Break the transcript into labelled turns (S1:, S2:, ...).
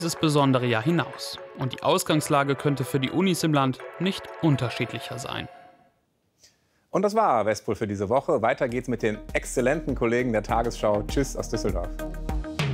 S1: dieses besondere Jahr hinaus. Und die Ausgangslage könnte für die Unis im Land nicht unterschiedlicher sein.
S2: Und das war Westpol für diese Woche. Weiter geht's mit den exzellenten Kollegen der Tagesschau. Tschüss aus Düsseldorf.